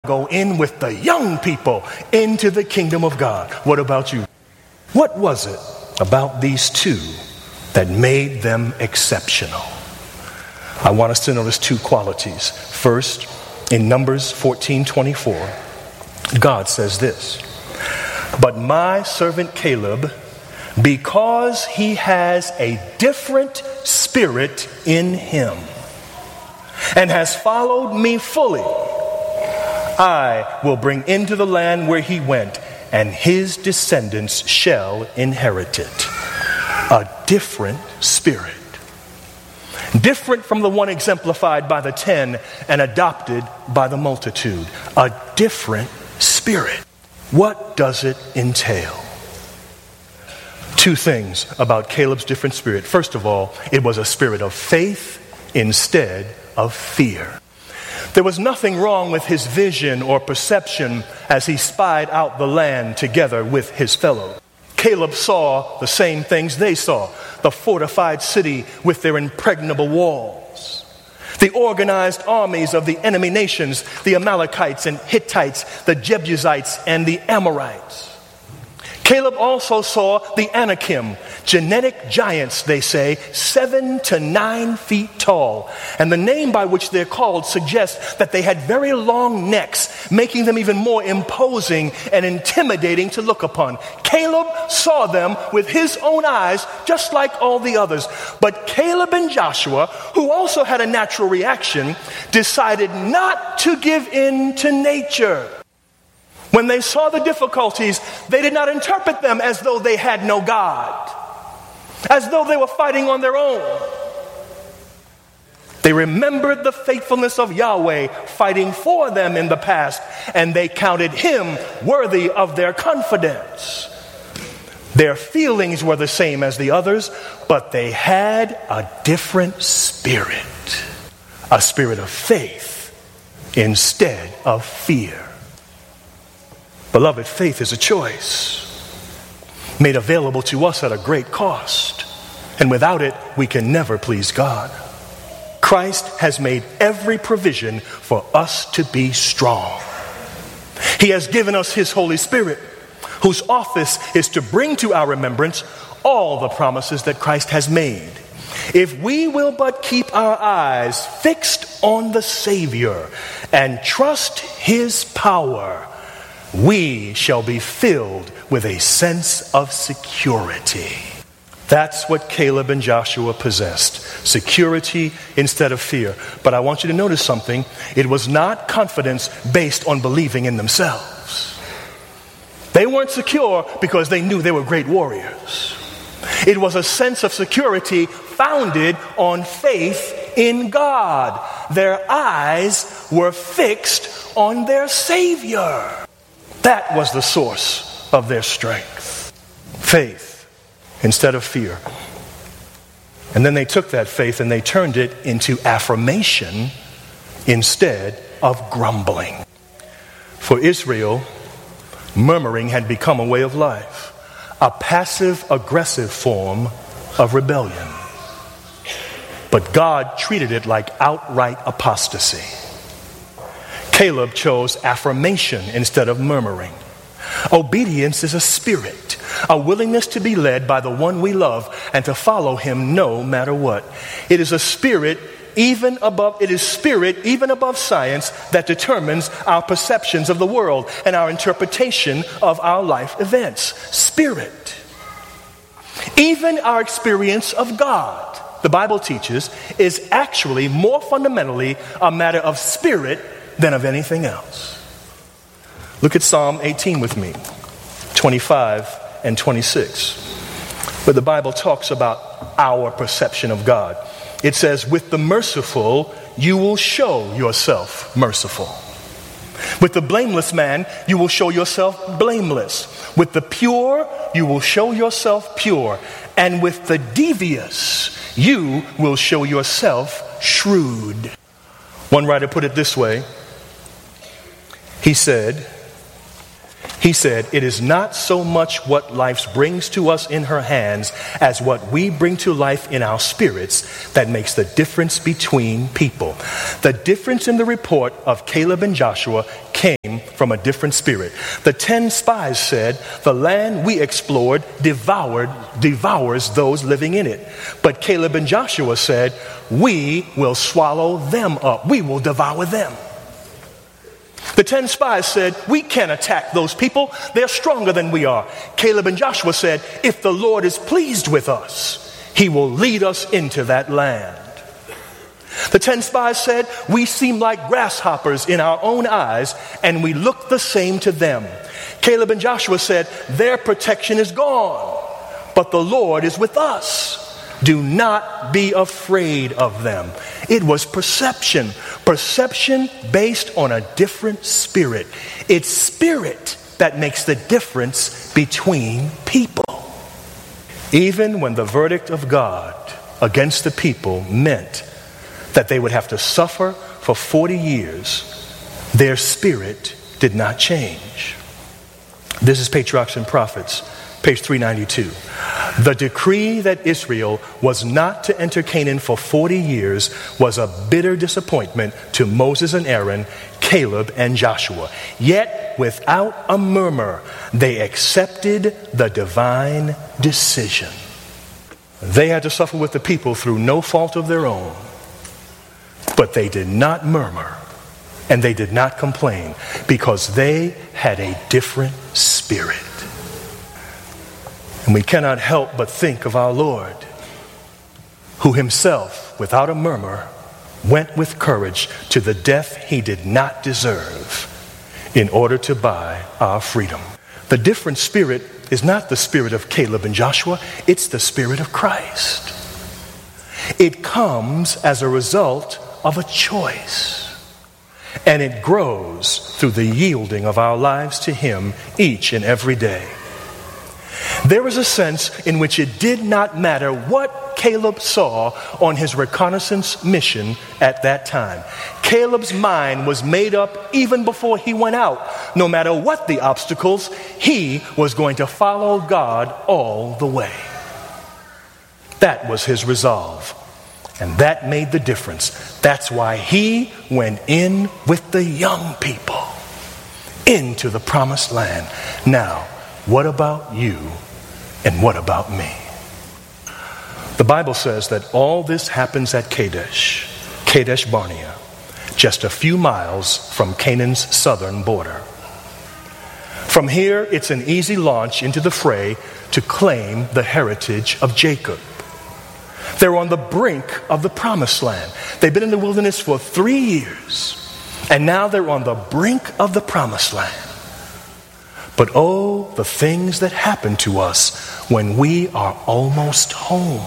Go in with the young people into the kingdom of God. What about you? What was it about these two that made them exceptional? I want us to notice two qualities. First, in Numbers 14:24, God says this, "But my servant Caleb, because he has a different spirit in him and has followed me fully, I will bring into the land where he went, and his descendants shall inherit it." A different spirit. Different from the one exemplified by the 10 and adopted by the multitude. A different spirit. What does it entail? Two things about Caleb's different spirit. First of all, it was a spirit of faith instead of fear. There was nothing wrong with his vision or perception as he spied out the land together with his fellows. Caleb saw the same things they saw. The fortified city with their impregnable walls. The organized armies of the enemy nations, the Amalekites and Hittites, the Jebusites and the Amorites. Caleb also saw the Anakim, genetic giants, they say, 7 to 9 feet tall. And the name by which they're called suggests that they had very long necks, making them even more imposing and intimidating to look upon. Caleb saw them with his own eyes, just like all the others. But Caleb and Joshua, who also had a natural reaction, decided not to give in to nature. When they saw the difficulties, they did not interpret them as though they had no God, as though they were fighting on their own. They remembered the faithfulness of Yahweh fighting for them in the past, and they counted him worthy of their confidence. Their feelings were the same as the others, but they had a different spirit, a spirit of faith instead of fear. Beloved, faith is a choice made available to us at a great cost. And without it, we can never please God. Christ has made every provision for us to be strong. He has given us his Holy Spirit, whose office is to bring to our remembrance all the promises that Christ has made. If we will but keep our eyes fixed on the Savior and trust his power, we shall be filled with a sense of security. That's what Caleb and Joshua possessed. Security instead of fear. But I want you to notice something. It was not confidence based on believing in themselves. They weren't secure because they knew they were great warriors. It was a sense of security founded on faith in God. Their eyes were fixed on their Savior. That was the source of their strength. Faith instead of fear. And then they took that faith and they turned it into affirmation instead of grumbling. For Israel, murmuring had become a way of life, a passive-aggressive form of rebellion. But God treated it like outright apostasy. Caleb chose affirmation instead of murmuring. Obedience is a spirit, a willingness to be led by the one we love and to follow him no matter what. It is a spirit even above science that determines our perceptions of the world and our interpretation of our life events. Spirit. Even our experience of God, the Bible teaches, is actually more fundamentally a matter of spirit than of anything else. Look at Psalm 18 with me, 25 and 26, where the Bible talks about our perception of God. It says, "With the merciful, you will show yourself merciful. With the blameless man, you will show yourself blameless. With the pure, you will show yourself pure. And with the devious, you will show yourself shrewd." One writer put it this way. He said, "It is not so much what life brings to us in her hands as what we bring to life in our spirits that makes the difference between people." The difference in the report of Caleb and Joshua came from a different spirit. The 10 spies said, the land we explored devours those living in it. But Caleb and Joshua said, we will swallow them up. We will devour them. The 10 spies said, we can't attack those people. They're stronger than we are. Caleb and Joshua said, if the Lord is pleased with us, he will lead us into that land. The 10 spies said, we seem like grasshoppers in our own eyes, and we look the same to them. Caleb and Joshua said, their protection is gone, but the Lord is with us. Do not be afraid of them. It was perception based on a different spirit. It's spirit that makes the difference between people. Even when the verdict of God against the people meant that they would have to suffer for 40 years, their spirit did not change. This is Patriarchs and Prophets, page 392. The decree that Israel was not to enter Canaan for 40 years was a bitter disappointment to Moses and Aaron, Caleb and Joshua. Yet, without a murmur, they accepted the divine decision. They had to suffer with the people through no fault of their own. But they did not murmur and they did not complain because they had a different spirit. And we cannot help but think of our Lord, who himself, without a murmur, went with courage to the death he did not deserve in order to buy our freedom. The different spirit is not the spirit of Caleb and Joshua, it's the spirit of Christ. It comes as a result of a choice. And it grows through the yielding of our lives to him each and every day. There was a sense in which it did not matter what Caleb saw on his reconnaissance mission at that time. Caleb's mind was made up even before he went out. No matter what the obstacles, he was going to follow God all the way. That was his resolve. And that made the difference. That's why he went in with the young people into the promised land. Now, what about you and what about me? The Bible says that all this happens at Kadesh Barnea, just a few miles from Canaan's southern border. From here, it's an easy launch into the fray to claim the heritage of Jacob. They're on the brink of the promised land. They've been in the wilderness for 3 years, and now they're on the brink of the promised land. But oh, the things that happen to us when we are almost home.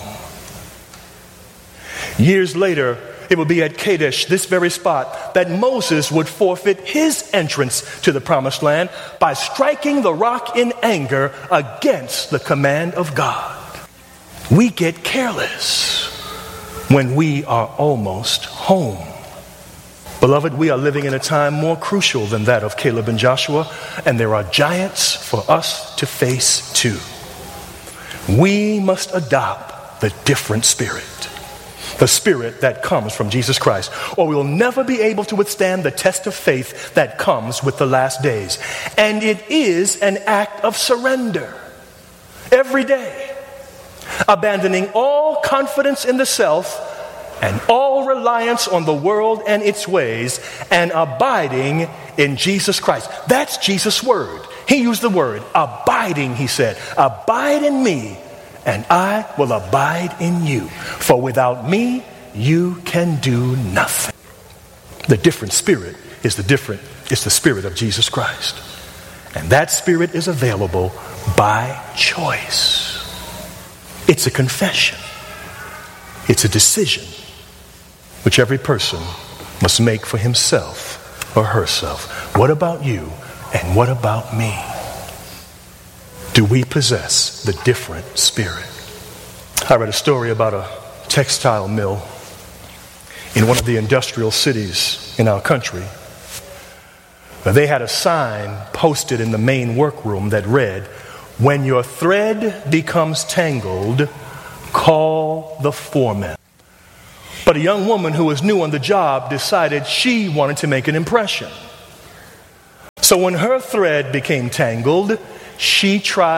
Years later, it would be at Kadesh, this very spot, that Moses would forfeit his entrance to the promised land by striking the rock in anger against the command of God. We get careless when we are almost home. Beloved, we are living in a time more crucial than that of Caleb and Joshua, and there are giants for us to face too. We must adopt the different spirit, the spirit that comes from Jesus Christ, or we will never be able to withstand the test of faith that comes with the last days. And it is an act of surrender every day. Abandoning all confidence in the self and all reliance on the world and its ways, and abiding in Jesus Christ. That's Jesus' word. He used the word abiding, he said. Abide in me, and I will abide in you. For without me, you can do nothing. The different spirit is the spirit of Jesus Christ. And that spirit is available by choice. It's a confession. It's a decision which every person must make for himself or herself. What about you and what about me? Do we possess the different spirit? I read a story about a textile mill in one of the industrial cities in our country. They had a sign posted in the main workroom that read, "When your thread becomes tangled, call the foreman." But a young woman who was new on the job decided she wanted to make an impression. So when her thread became tangled, she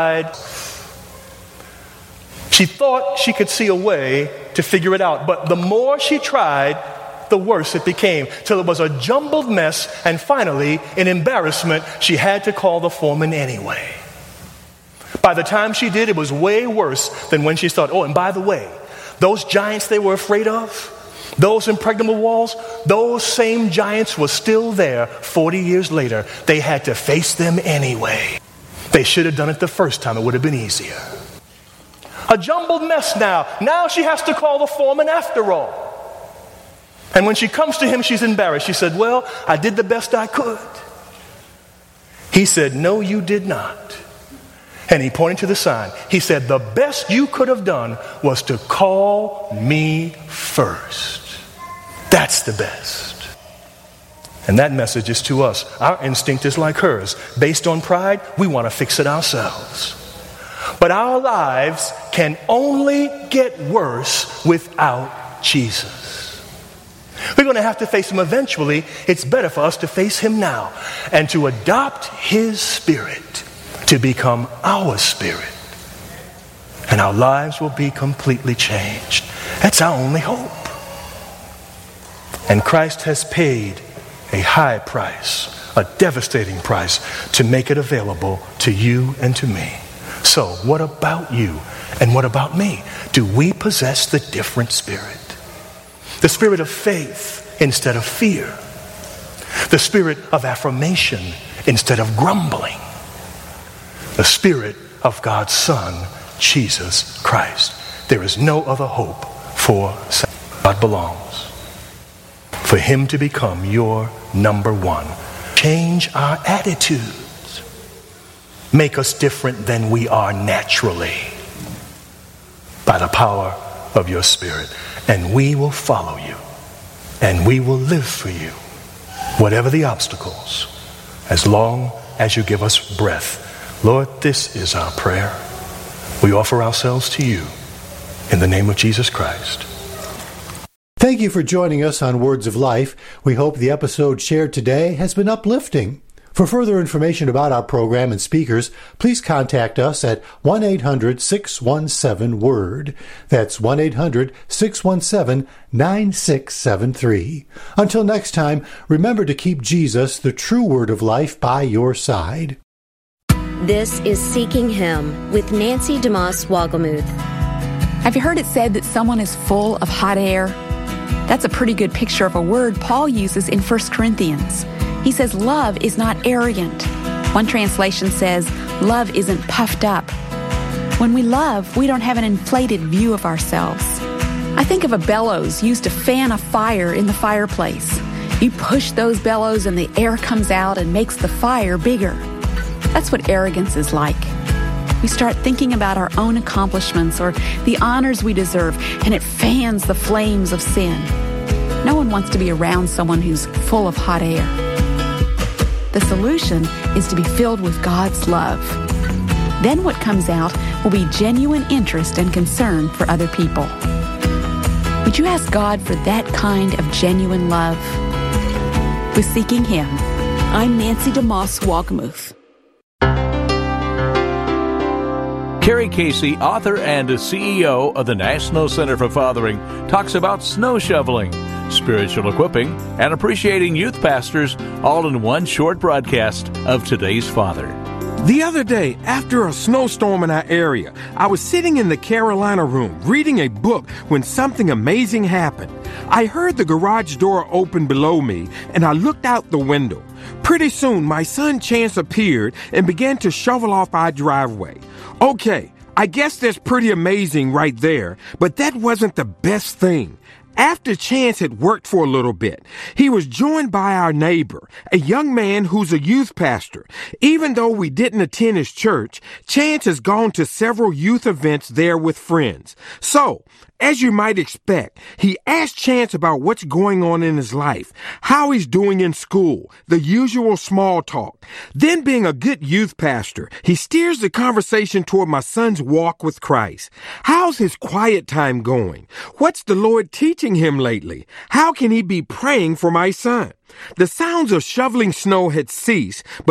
thought she could see a way to figure it out. But the more she tried, the worse it became, till it was a jumbled mess, and finally, in embarrassment, she had to call the foreman anyway. By the time she did, it was way worse than when she thought, oh, and by the way, those giants they were afraid of, those impregnable walls, those same giants were still there 40 years later. They had to face them anyway. They should have done it the first time. It would have been easier. A jumbled mess now. Now she has to call the foreman after all. And when she comes to him, she's embarrassed. She said, well, I did the best I could. He said, no, you did not. And he pointed to the sign. He said, the best you could have done was to call me first. That's the best. And that message is to us. Our instinct is like hers. Based on pride, we want to fix it ourselves. But our lives can only get worse without Jesus. We're going to have to face him eventually. It's better for us to face him now and to adopt his spirit to become our spirit. And our lives will be completely changed. That's our only hope. And Christ has paid a high price, a devastating price, to make it available to you and to me. So what about you and what about me? Do we possess the different spirit? The spirit of faith instead of fear. The spirit of affirmation instead of grumbling. The spirit of God's Son, Jesus Christ. There is no other hope for God belongs. For him to become your number one. Change our attitudes. Make us different than we are naturally. By the power of your spirit. And we will follow you. And we will live for you. Whatever the obstacles. As long as you give us breath. Lord, this is our prayer. We offer ourselves to you. In the name of Jesus Christ. Thank you for joining us on Words of Life. We hope the episode shared today has been uplifting. For further information about our program and speakers, please contact us at 1-800-617-WORD. That's 1-800-617-9673. Until next time, remember to keep Jesus, the true Word of Life, by your side. This is Seeking Him with Nancy DeMoss Wogelmuth. Have you heard it said that someone is full of hot air? That's a pretty good picture of a word Paul uses in 1 Corinthians. He says love is not arrogant. One translation says love isn't puffed up. When we love, we don't have an inflated view of ourselves. I think of a bellows used to fan a fire in the fireplace. You push those bellows and the air comes out and makes the fire bigger. That's what arrogance is like. We start thinking about our own accomplishments or the honors we deserve, and it fans the flames of sin. No one wants to be around someone who's full of hot air. The solution is to be filled with God's love. Then what comes out will be genuine interest and concern for other people. Would you ask God for that kind of genuine love? With Seeking Him, I'm Nancy DeMoss Wogelmuth. Carrie Casey, author and CEO of the National Center for Fathering, talks about snow shoveling, spiritual equipping, and appreciating youth pastors, all in one short broadcast of Today's Father. The other day, after a snowstorm in our area, I was sitting in the Carolina room reading a book when something amazing happened. I heard the garage door open below me, and I looked out the window. Pretty soon, my son Chance appeared and began to shovel off our driveway. Okay, I guess that's pretty amazing right there, but that wasn't the best thing. After Chance had worked for a little bit, he was joined by our neighbor, a young man who's a youth pastor. Even though we didn't attend his church, Chance has gone to several youth events there with friends. So, as you might expect, he asked Chance about what's going on in his life, how he's doing in school, the usual small talk. Then, being a good youth pastor, he steers the conversation toward my son's walk with Christ. How's his quiet time going? What's the Lord teaching him lately? How can he be praying for my son? The sounds of shoveling snow had ceased, but